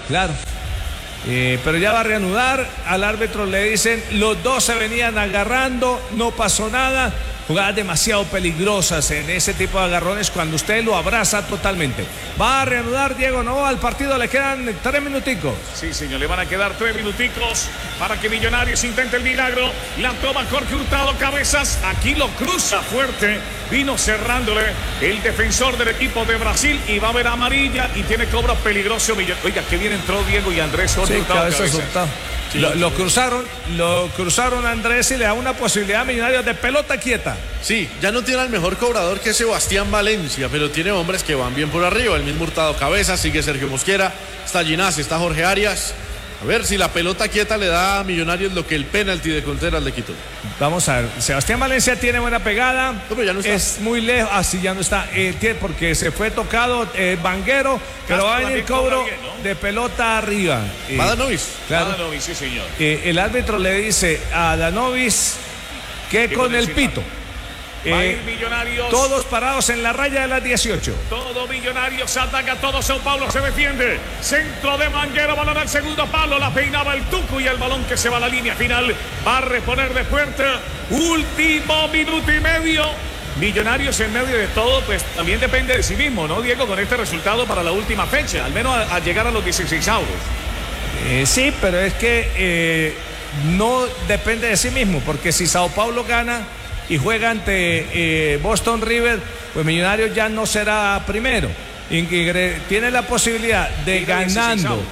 Claro. Pero ya va a reanudar. Al árbitro le dicen, los dos se venían agarrando, no pasó nada. Jugadas demasiado peligrosas en ese tipo de agarrones cuando usted lo abraza totalmente. Va a reanudar Diego Novoa, al partido le quedan 3 minuticos. Sí, señor, le van a quedar 3 minuticos para que Millonarios intente el milagro. La toma Jorge Hurtado, cabezas, aquí lo cruza fuerte, vino cerrándole el defensor del equipo de Brasil y va a haber amarilla y tiene cobro peligroso. Oiga, qué bien entró Diego y Andrés Jorge Hurtado. Cabezas Hurtado. Sí, lo cruzaron Andrés y le da una posibilidad a Millonarios de pelota quieta. Sí, ya no tiene al mejor cobrador que Sebastián Valencia, pero tiene hombres que van bien por arriba. El mismo Hurtado Cabezas, sigue Sergio Mosquera, está Ginás, está Jorge Arias. A ver si la pelota quieta le da a Millonarios lo que el penalti de Contreras le quitó. Vamos a ver, Sebastián Valencia tiene buena pegada, no, pero ya no está. Es muy lejos, así ya no está, porque se fue tocado Vanguero, pero va a venir cobro de pelota arriba. Va Danovis. Claro. Danovis, sí señor. El árbitro le dice a Danovis que con el pito. Millonarios. Todos parados en la raya de las 18. Todo Millonarios ataca, todo Sao Paulo se defiende. Centro de Vanguero, balón al segundo palo, la peinaba el Tucu y el balón que se va a la línea final. Va a reponer de puerta. Último minuto y medio. Millonarios en medio de todo, pues también depende de sí mismo, ¿no, Diego? Con este resultado para la última fecha, al menos a llegar a los 16avos. Sí, pero es que no depende de sí mismo, porque si Sao Paulo gana y juega ante Boston River, pues Millonarios ya no será primero. Tiene la posibilidad de ganando.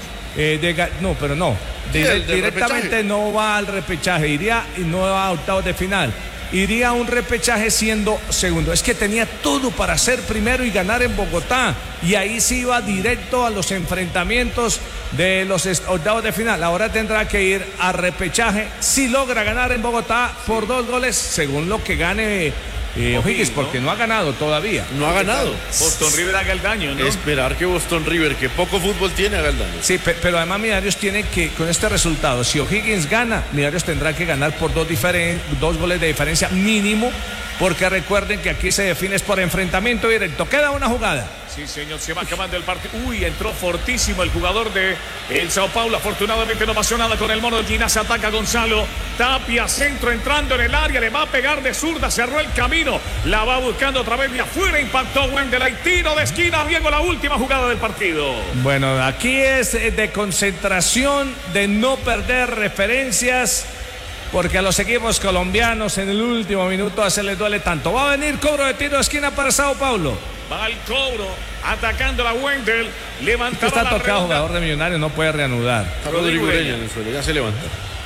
Directamente no va al repechaje, iría y no va a octavos de final. Iría a un repechaje siendo segundo. Es que tenía todo para ser primero y ganar en Bogotá. Y ahí sí iba directo a los enfrentamientos de los octavos de final. Ahora tendrá que ir a repechaje si logra ganar en Bogotá por 2 goles, según lo que gane O'Higgins, porque no ha ganado todavía. No ha ganado. Boston River haga el daño, ¿no? Esperar que Boston River, que poco fútbol tiene, haga el daño. Sí, pero además Millonarios tiene que, con este resultado, si O'Higgins gana, Millonarios tendrá que ganar por 2 goles de diferencia mínimo, porque recuerden que aquí se define es por enfrentamiento directo. Queda una jugada. Sí, señor, se va acabando el partido. Uy, entró fortísimo el jugador de el Sao Paulo. Afortunadamente no pasó nada con el mono. Ginás ataca a Gonzalo. Tapia, centro entrando en el área. Le va a pegar de zurda. Cerró el camino. La va buscando otra vez de afuera. Impactó Wendel. Tiro de esquina. Diego, la última jugada del partido. Bueno, aquí es de concentración, de no perder referencias, porque a los equipos colombianos en el último minuto se les duele tanto. Va a venir cobro de tiro de esquina para Sao Paulo. Va al cobro, atacando a Wendel, levantaba está la tocado, redonda. jugador de Millonarios, no puede reanudar. Rodrigo Ureña en el suelo, ya se levanta.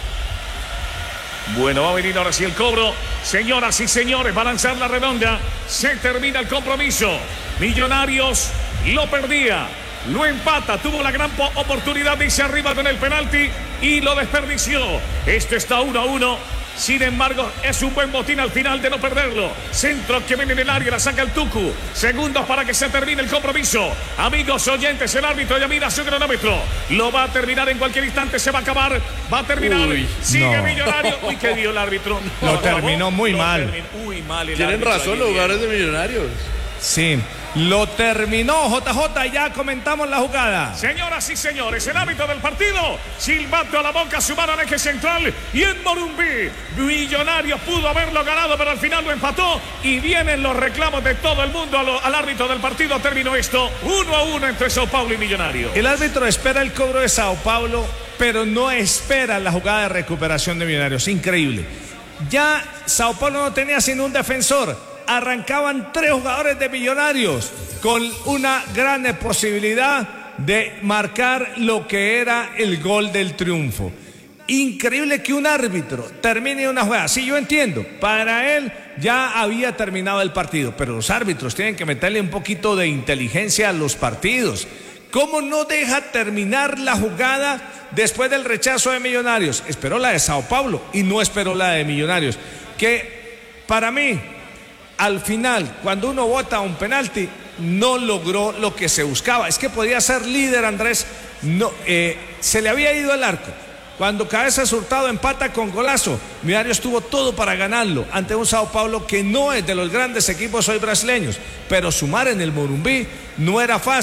Bueno, va a venir ahora sí el cobro. Señoras y señores, va a lanzar la redonda. Se termina el compromiso. Millonarios lo perdía, lo empata, tuvo la gran oportunidad de irse arriba con el penalti y lo desperdició. Esto está 1-1. Sin embargo, es un buen botín al final de no perderlo. Centro que viene en el área, la saca el Tucu. Segundos para que se termine el compromiso. Amigos oyentes, el árbitro ya mira su cronómetro. Lo va a terminar en cualquier instante, se va a acabar. Va a terminar. Sigue no. Millonario. Uy, ¿qué dio el árbitro? Lo terminó muy mal. Mal el Tienen árbitro razón allí, los jugadores de Millonarios. Sí, lo terminó JJ, ya comentamos la jugada. Señoras y señores, el árbitro del partido, silbato a la boca, su mano al eje central y en Morumbí, Millonarios pudo haberlo ganado, pero al final lo empató y vienen los reclamos de todo el mundo al árbitro del partido. Terminó esto 1-1 entre Sao Paulo y Millonarios. El árbitro espera el cobro de Sao Paulo, pero no espera la jugada de recuperación de Millonarios. Increíble. Ya Sao Paulo no tenía sino un defensor. Arrancaban 3 jugadores de Millonarios con una gran posibilidad de marcar lo que era el gol del triunfo. Increíble que un árbitro termine una jugada. Sí, yo entiendo, para él ya había terminado el partido, pero los árbitros tienen que meterle un poquito de inteligencia a los partidos. ¿Cómo no deja terminar la jugada después del rechazo de Millonarios? Esperó la de Sao Paulo y no esperó la de Millonarios, que para mí, al final, cuando uno vota un penalti, no logró lo que se buscaba. Es que podía ser líder, Andrés. No, se le había ido el arco. Cuando Cabezas Hurtado empata con golazo, Millonarios tuvo todo para ganarlo ante un Sao Paulo que no es de los grandes equipos hoy brasileños. Pero sumar en el Morumbí no era fácil.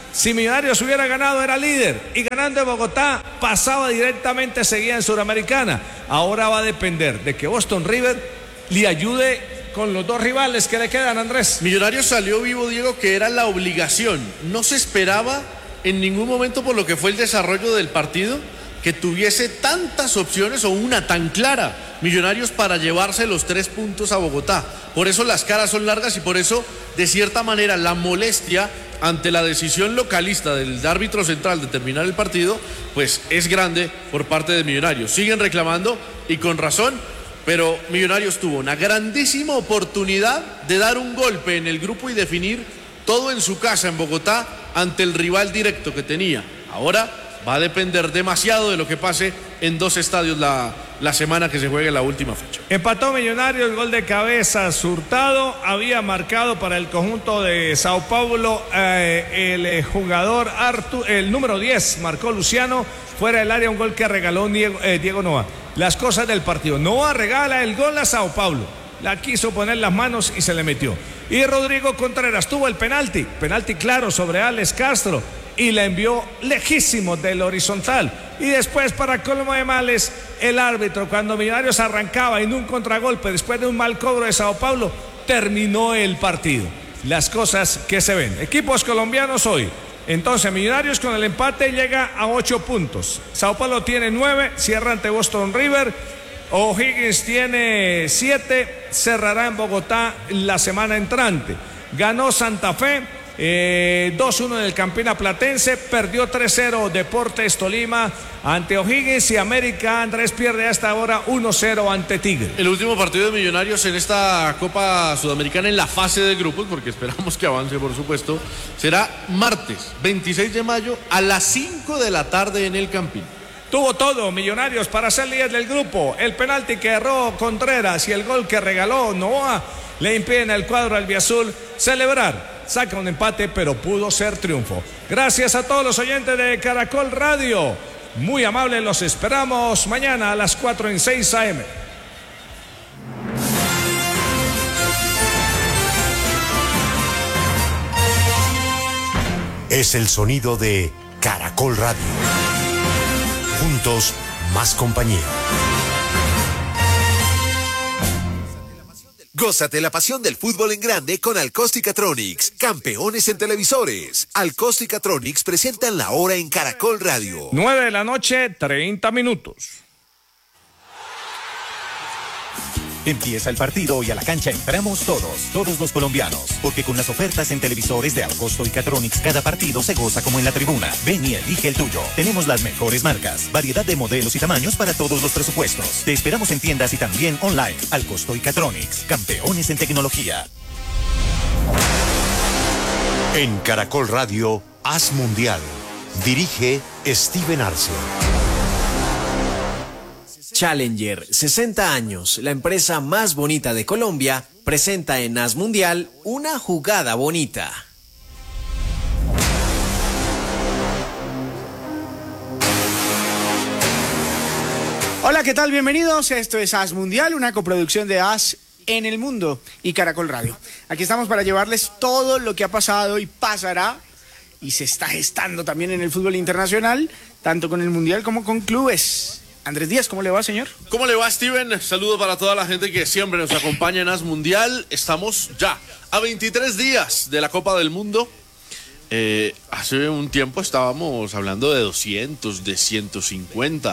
Si Millonarios hubiera ganado era líder y ganando en Bogotá pasaba directamente, seguía en Suramericana. Ahora va a depender de que Boston River le ayude con los dos rivales que le quedan, Andrés. Millonarios salió vivo, Diego, que era la obligación. No se esperaba en ningún momento, por lo que fue el desarrollo del partido, que tuviese tantas opciones o una tan clara, Millonarios, para llevarse los 3 puntos a Bogotá. Por eso las caras son largas y por eso, de cierta manera, la molestia ante la decisión localista del árbitro central de terminar el partido, pues es grande por parte de Millonarios. Siguen reclamando y con razón, pero Millonarios tuvo una grandísima oportunidad de dar un golpe en el grupo y definir todo en su casa en Bogotá ante el rival directo que tenía. Ahora va a depender demasiado de lo que pase en 2 estadios la semana que se juegue la última fecha. Empató Millonarios, gol de cabeza Hurtado, había marcado para el conjunto de Sao Paulo el jugador el número 10, marcó Luciano, fuera del área, un gol que regaló Diego Noa. Las cosas del partido, Noa regala el gol a Sao Paulo, la quiso poner las manos y se le metió. Y Rodrigo Contreras tuvo el penalti claro sobre Alex Castro y la envió lejísimo del horizontal. Y después, para colmo de males, el árbitro, cuando Millonarios arrancaba en un contragolpe después de un mal cobro de Sao Paulo, terminó el partido. Las cosas que se ven. Equipos colombianos hoy. Entonces, Millonarios con el empate llega a 8 puntos. Sao Paulo tiene 9, cierra ante Boston River. O'Higgins tiene 7, cerrará en Bogotá la semana entrante. Ganó Santa Fe 2-1 en el Campina Platense, perdió 3-0 Deportes Tolima ante O'Higgins y América, Andrés, pierde hasta ahora 1-0 ante Tigre. El último partido de Millonarios en esta Copa Sudamericana en la fase de grupos, porque esperamos que avance, por supuesto, será martes 26 de mayo a las 5 de la tarde en el Campín. Tuvo todo Millonarios para ser líder del grupo. El penalti que erró Contreras y el gol que regaló Noa le impiden al cuadro albiazul celebrar. Saca un empate, pero pudo ser triunfo. Gracias a todos los oyentes de Caracol Radio. Muy amables, los esperamos mañana a las 4 en 6 AM. Es el sonido de Caracol Radio. Juntos, más compañía. Gózate la pasión del fútbol en grande con Alcosticatronics, campeones en televisores. Alcosticatronics presentan la hora en Caracol Radio. 9 de la noche, 30 minutos. Empieza el partido y a la cancha entramos todos los colombianos, porque con las ofertas en televisores de Alcosto y Catronics cada partido se goza como en la tribuna. Ven y elige el tuyo. Tenemos las mejores marcas, variedad de modelos y tamaños para todos los presupuestos. Te esperamos en tiendas y también online. Alcosto y Catronics, campeones en tecnología. En Caracol Radio, Haz Mundial. Dirige Steven Arce. Challenger, 60 años, la empresa más bonita de Colombia, presenta en Haz Mundial una jugada bonita. Hola, ¿qué tal? Bienvenidos. Esto es Haz Mundial, una coproducción de Haz en el Mundo y Caracol Radio. Aquí estamos para llevarles todo lo que ha pasado y pasará y se está gestando también en el fútbol internacional, tanto con el Mundial como con clubes. Andrés Díaz, ¿cómo le va, señor? ¿Cómo le va, Steven? Saludo para toda la gente que siempre nos acompaña en Haz Mundial. Estamos ya a 23 días de la Copa del Mundo. Hace un tiempo estábamos hablando de 200, de 150.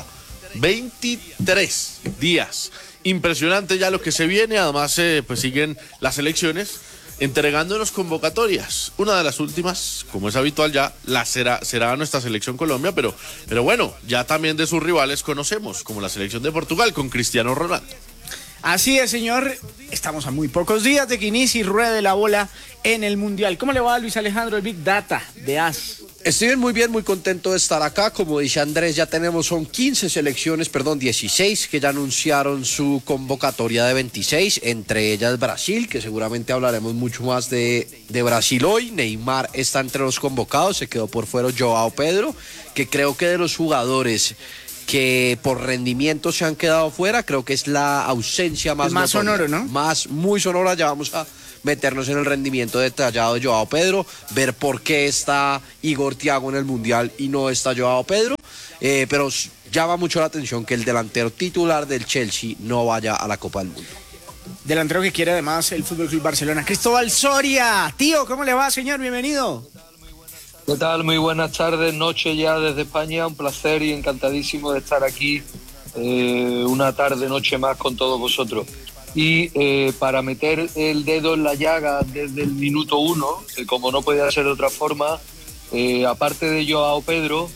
23 días. Impresionante ya lo que se viene. Además, pues siguen las elecciones entregándonos convocatorias. Una de las últimas, como es habitual ya, será nuestra selección Colombia, pero bueno, ya también de sus rivales conocemos, como la selección de Portugal con Cristiano Ronaldo. Así es, señor. Estamos a muy pocos días de que inicie y ruede la bola en el Mundial. ¿Cómo le va a Luis Alejandro, el Big Data de Haz? Steven, muy bien, muy contento de estar acá. Como dice Andrés, ya son 15 selecciones, 16 que ya anunciaron su convocatoria de 26, entre ellas Brasil, que seguramente hablaremos mucho más de Brasil hoy. Neymar está entre los convocados, se quedó por fuera Joao Pedro, que creo que de los jugadores que por rendimiento se han quedado fuera, creo que es la ausencia más sonoro, ¿no? Muy sonora. Ya vamos meternos en el rendimiento detallado de Joao Pedro, ver por qué está Igor Thiago en el Mundial y no está Joao Pedro, pero llama mucho la atención que el delantero titular del Chelsea no vaya a la Copa del Mundo. Delantero que quiere además el FC Barcelona. Cristóbal Soria, tío, ¿cómo le va, señor? Bienvenido. ¿Qué tal? Muy buenas tardes, noche ya desde España, un placer y encantadísimo de estar aquí una tarde, noche más con todos vosotros. Y para meter el dedo en la llaga desde el minuto 1, como no podía ser de otra forma, aparte de Joao Pedro,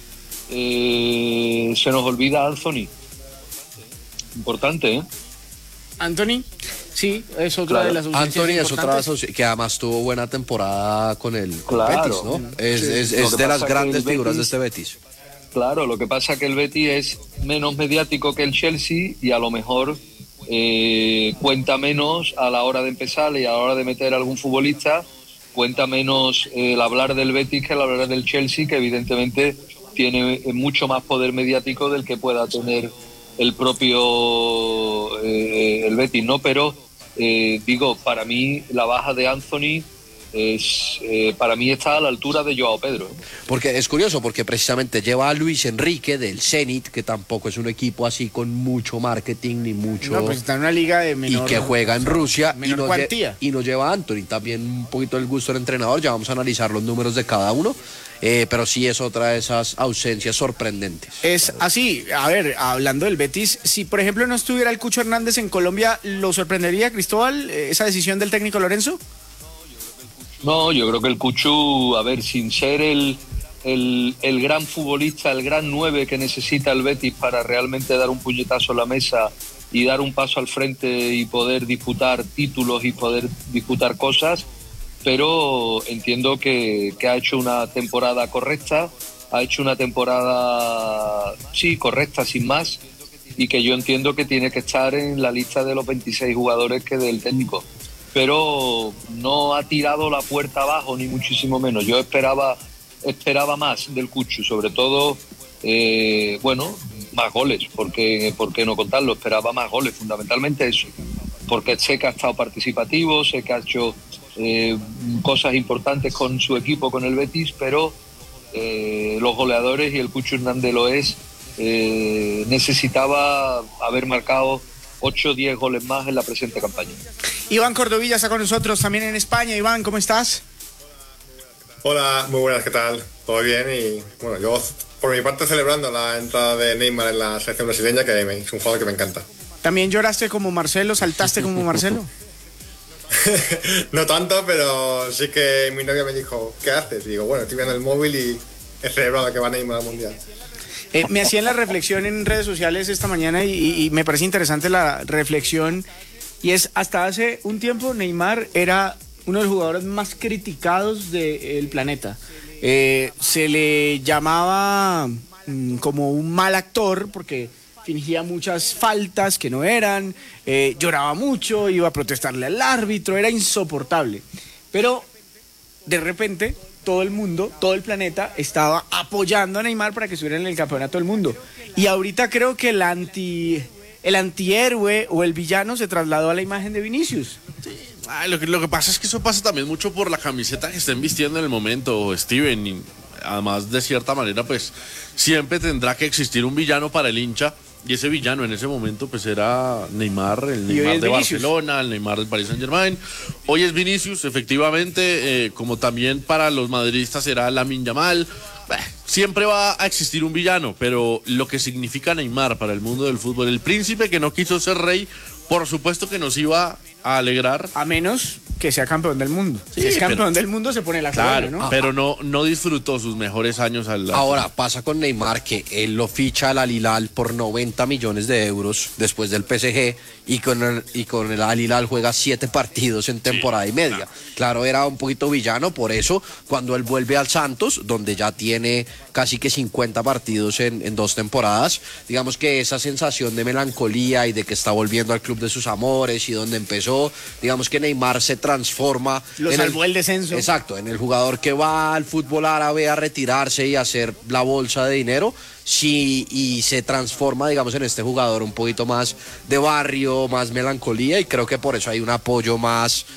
se nos olvida Anthony. Importante, ¿eh? Anthony, sí, es otra de las ausencias Anthony es otra importantes. que además tuvo buena temporada con el Claro. Betis, ¿no? Es Lo que de las pasa grandes que el figuras de Betis- este Betis. Claro, lo que pasa es que el Betis es menos mediático que el Chelsea y a lo mejor cuenta menos a la hora de empezar y a la hora de meter a algún futbolista, cuenta menos el hablar del Betis que el hablar del Chelsea, que evidentemente tiene mucho más poder mediático del que pueda tener el propio el Betis, ¿no? Pero digo, para mí la baja de Anthony para mí está a la altura de Joao Pedro. Porque es curioso, porque precisamente lleva a Luis Enrique del Zenit, que tampoco es un equipo así con mucho marketing ni mucho... No, pues está en una liga de menor... y que juega en Rusia menor cuantía. y no lleva a Anthony. También un poquito el gusto del entrenador, ya vamos a analizar los números de cada uno, pero sí es otra de esas ausencias sorprendentes. Es así, a ver, hablando del Betis, si por ejemplo no estuviera el Cucho Hernández en Colombia, ¿lo sorprendería, Cristóbal, esa decisión del técnico Lorenzo? No, yo creo que el Cuchu, a ver, sin ser el gran futbolista, el gran 9 que necesita el Betis para realmente dar un puñetazo a la mesa y dar un paso al frente y poder disputar títulos y poder disputar cosas, pero entiendo que ha hecho una temporada correcta, ha hecho una temporada, sí, correcta, sin más, y que yo entiendo que tiene que estar en la lista de los 26 jugadores que del técnico. Pero no ha tirado la puerta abajo, ni muchísimo menos. Yo esperaba más del Cucho, sobre todo, más goles, porque ¿por qué no contarlo? Esperaba más goles, fundamentalmente eso, porque sé que ha estado participativo, sé que ha hecho cosas importantes con su equipo, con el Betis, pero los goleadores, y el Cucho Hernández lo es, necesitaba haber marcado 8 o 10 goles más en la presente campaña. Iván Cordovilla está con nosotros también en España. Iván, ¿cómo estás? Hola, muy buenas, ¿qué tal? ¿Todo bien? Y bueno, yo por mi parte celebrando la entrada de Neymar en la selección brasileña, que es un jugador que me encanta. ¿También lloraste como Marcelo? ¿Saltaste como Marcelo? No tanto, pero sí que mi novia me dijo, ¿qué haces? Y digo, bueno, estoy viendo el móvil y he celebrado que va Neymar al Mundial. Me hacían la reflexión en redes sociales esta mañana y me parece interesante la reflexión, y es, hasta hace un tiempo Neymar era uno de los jugadores más criticados del planeta. Se le llamaba como un mal actor porque fingía muchas faltas que no eran, lloraba mucho, iba a protestarle al árbitro, era insoportable. Pero de repente todo el mundo, todo el planeta estaba apoyando a Neymar para que estuviera en el campeonato del mundo. Y ahorita creo que el antihéroe o el villano se trasladó a la imagen de Vinicius. Lo que pasa es que eso pasa también mucho por la camiseta que estén vistiendo en el momento, Steven. Y además, de cierta manera, pues siempre tendrá que existir un villano para el hincha. Y ese villano en ese momento pues era Neymar, el Neymar de Barcelona, el Neymar del Paris Saint-Germain. Hoy es Vinicius, efectivamente, como también para los madridistas será Lamine Yamal. Siempre va a existir un villano, pero lo que significa Neymar para el mundo del fútbol, el príncipe que no quiso ser rey, por supuesto que nos iba a alegrar. A menos que sea campeón del mundo. Sí, si es campeón del mundo se pone la claro, clave, ¿no? Pero no disfrutó sus mejores años al... Ahora pasa con Neymar, que él lo ficha al Al Hilal por 90 millones de euros después del PSG, y con el Al Hilal juega 7 partidos en temporada y media. Claro, era un poquito villano, por eso cuando él vuelve al Santos, donde ya tiene casi que 50 partidos en 2 temporadas, digamos que esa sensación de melancolía y de que está volviendo al club de sus amores y donde empezó, digamos que Neymar se transforma. Lo salvó el descenso. Exacto, en el jugador que va al fútbol árabe a retirarse y a hacer la bolsa de dinero, sí, y se transforma, digamos, en este jugador un poquito más de barrio, más melancolía, y creo que por eso hay un apoyo más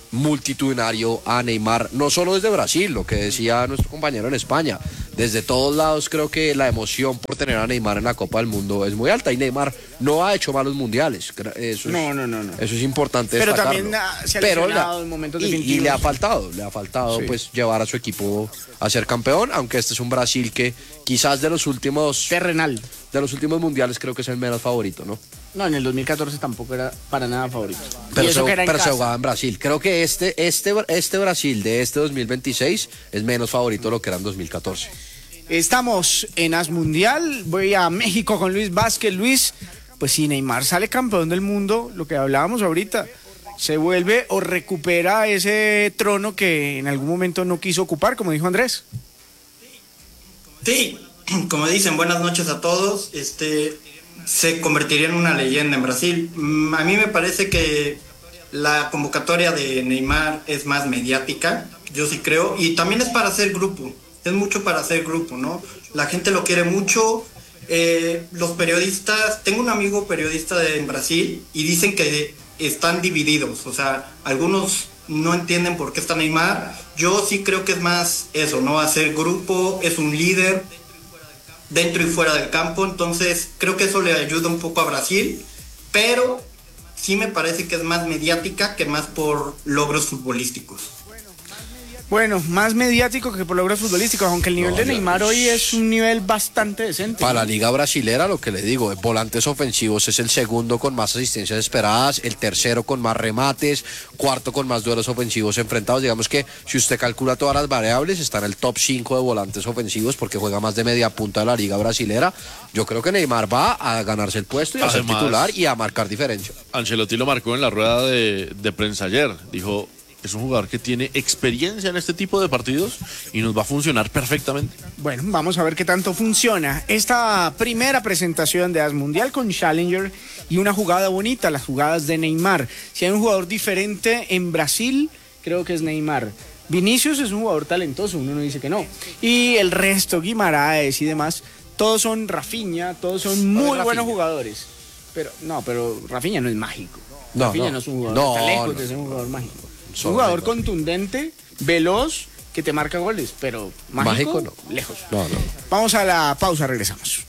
multitudinario a Neymar, no solo desde Brasil, lo que decía nuestro compañero en España, desde todos lados creo que la emoción por tener a Neymar en la Copa del Mundo es muy alta, y Neymar no ha hecho malos mundiales, eso es importante pero destacarlo. también se ha lesionado en momentos definitivos. Y le ha faltado Sí. pues llevar a su equipo a ser campeón, aunque este es un Brasil que quizás de los últimos mundiales creo que es el menos favorito, ¿no? No, en el 2014 tampoco era para nada favorito. Pero, Y eso que era en se casa. jugaba en Brasil. Creo que este Brasil de este 2026 es menos favorito de lo que era en 2014. Estamos en As Mundial, voy a México con Luis Vázquez. Luis, pues si Neymar sale campeón del mundo, lo que hablábamos ahorita, se vuelve o recupera ese trono que en algún momento no quiso ocupar, como dijo Andrés. Sí, como dicen, buenas noches a todos. Se convertiría en una leyenda en Brasil. A mí me parece que la convocatoria de Neymar es más mediática, yo sí creo, y también es para hacer grupo, es mucho para hacer grupo, ¿no? La gente lo quiere mucho, los periodistas, tengo un amigo periodista en Brasil y dicen que están divididos, o sea, algunos no entienden por qué está Neymar, yo sí creo que es más eso, ¿no? Hacer grupo, es un líder dentro y fuera del campo, entonces creo que eso le ayuda un poco a Brasil, pero sí me parece que es más mediática que más por logros futbolísticos. Bueno, más mediático que por logros futbolísticos, aunque el nivel de Neymar hoy es un nivel bastante decente. Para la liga brasilera, lo que le digo, en volantes ofensivos es el segundo con más asistencias esperadas, el tercero con más remates, cuarto con más duelos ofensivos enfrentados. Digamos que si usted calcula todas las variables, está en el top 5 de volantes ofensivos porque juega más de media punta de la liga brasilera. Yo creo que Neymar va a ganarse el puesto y a ser titular y a marcar diferencia. Ancelotti lo marcó en la rueda de prensa ayer, dijo: es un jugador que tiene experiencia en este tipo de partidos y nos va a funcionar perfectamente. Bueno, vamos a ver qué tanto funciona esta primera presentación de As Mundial con Challenger y una jugada bonita, las jugadas de Neymar. Si hay un jugador diferente en Brasil, creo que es Neymar. Vinicius es un jugador talentoso, uno no dice que no. Y el resto, Guimaraes y demás, todos son Rafinha, todos son muy buenos jugadores. Pero Rafinha no es mágico. Rafinha no es un jugador, está lejos de ser un jugador mágico. Un jugador contundente, veloz, que te marca goles, pero mágico no. Lejos. No. Vamos a la pausa, regresamos.